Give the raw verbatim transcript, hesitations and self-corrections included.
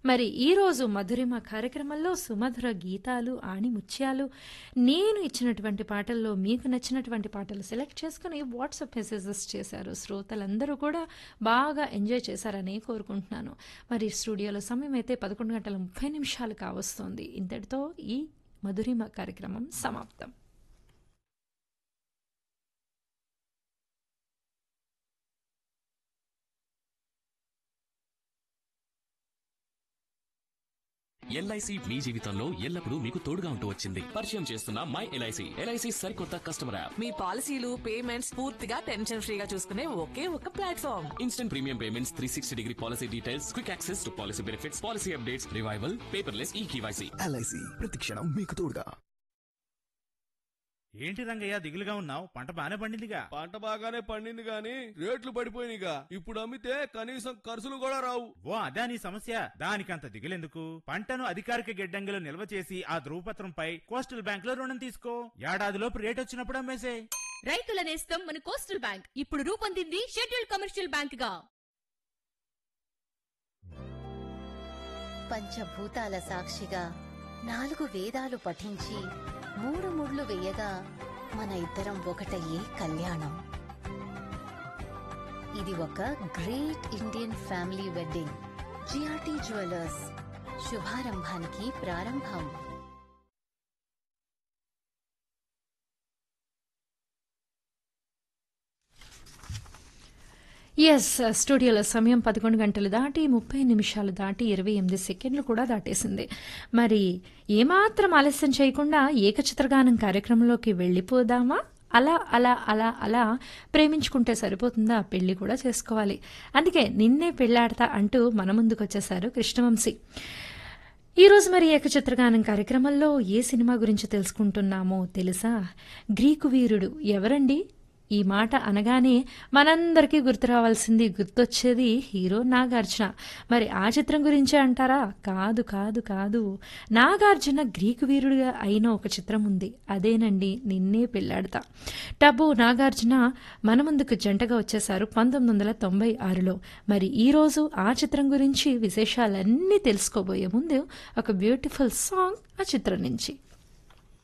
మరి ఈరోజు మధురిమ కార్యక్రమంలో సుమధుర గీతాలు, ఆణిముత్యాలు, నేను ఇచ్చినటువంటి పాటల్లో మీకు నచ్చినటువంటి పాటలు సెలెక్ట్ చేసుకుని వాట్సాప్ మెసేజెస్ చేశారు. శ్రోతలందరూ కూడా బాగా ఎంజాయ్ చేశారని కోరుకుంటున్నాను. మరి స్టూడియోలో సమయం అయితే పదకొండు గంటల ముప్పై నిమిషాలు కావస్తోంది. ఇంతటితో ఈ మధురిమ కార్యక్రమం సమాప్తం. ఎల్ఐసి మీ జీవితంలో ఎల్లప్పుడూ మీకు తోడుగా ఉంటూ వచ్చింది. పరిచయం చేస్తున్న మై ఎల్ఐసి ఎల్ఐసి సరికొత్త కస్టమర్ యాప్. మీ పాలసీలు పేమెంట్స్ పూర్తిగా టెన్షన్ ఫ్రీగా చూసుకునే ఒకే ఒక platform. Instant premium payments, three sixty degree policy details, quick access to policy benefits, policy updates, revival, paperless ఈ కేవైసీ. ఎల్ఐసి ప్రతి క్షణం మీకు తోడుగా. ఏంటి రంగయ్య దిగులుగా ఉన్నావు? పంట బానే పండిందిగా? పంట బాగానే పండింది గాని రేట్లు పడిపోయినాయిగా. ఇప్పుడు అమ్మితే కనీసం ఖర్చులు కూడా రావు. ఓ అదా నీ సమస్య? దానికంత దిగులెందుకు? పంటను అధికారిక గిడ్డంగిలో నిల్వ చేసి ఆ ధృవపత్రంపై కోస్టల్ బ్యాంక్ లో రుణం తీసుకో. ఏడాదిలోపు రేట్ వచ్చినప్పుడు అమ్మేసే. రైతుల నేస్తం మన కోస్టల్ బ్యాంక్ ఇప్పుడు రూపొందింది షెడ్యూల్ కమర్షియల్ బ్యాంక్ గా. పంచభూతాల సాక్షిగా నాలుగు వేదాలు పఠించి మూడు ముళ్ళు వేయగా మన ఇద్దరం ఒకటయ్యే కళ్యాణం. ఇది ఒక great Indian family wedding. GRT jewellers, శుభారంభానికి ప్రారంభం. ఎస్, స్టూడియోలో సమయం పదకొండు గంటలు దాటి ముప్పై నిమిషాలు దాటి ఇరవై ఎనిమిది సెకండ్లు కూడా దాటేసింది. మరి ఏమాత్రం ఆలస్యం చేయకుండా ఏకచిత్రగానం కార్యక్రమంలోకి వెళ్ళిపోదామా? అలా అలా అలా అలా ప్రేమించుకుంటే సరిపోతుందా? పెళ్లి కూడా చేసుకోవాలి. అందుకే నిన్నే పెళ్లాడతా అంటూ మన ముందుకు వచ్చేశారు కృష్ణవంశీ. ఈరోజు మరి ఏకచిత్రగానం కార్యక్రమంలో ఏ సినిమా గురించి తెలుసుకుంటున్నామో తెలుసా? గ్రీకు వీరుడు. ఎవరండి? ఈ మాట అనగానే మనందరికీ గుర్తు రావాల్సింది, గుర్తొచ్చేది హీరో నాగార్జున. మరి ఆ చిత్రం గురించే అంటారా? కాదు కాదు కాదు. నాగార్జున గ్రీకు వీరుడిగా అయిన ఒక చిత్రం ఉంది. అదేనండి నిన్నే పెళ్లాడతా. టబు నాగార్జున మన ముందుకు జంటగా వచ్చేశారు పంతొమ్మిది వందల తొంభై ఆరులో. మరి ఈరోజు ఆ చిత్రం గురించి విశేషాలన్నీ తెలుసుకోబోయే ముందు ఒక బ్యూటిఫుల్ సాంగ్ ఆ చిత్రం నుంచి.